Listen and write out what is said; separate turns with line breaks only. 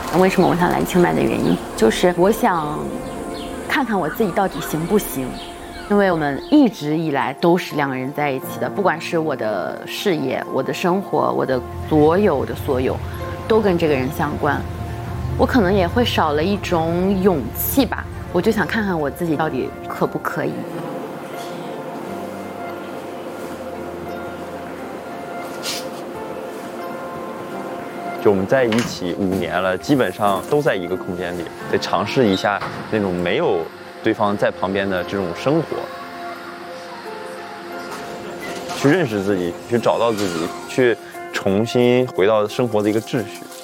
为什么我想来清迈的原因，就是我想看看我自己到底行不行。因为我们一直以来都是两个人在一起的，不管是我的事业、我的生活、我的所有的所有，都跟这个人相关。我可能也会少了一种勇气吧，我就想看看我自己到底可不可以。
就我们在一起5年了，基本上都在一个空间里，得尝试一下那种没有对方在旁边的这种生活，去认识自己，去找到自己，去重新回到生活的一个秩序。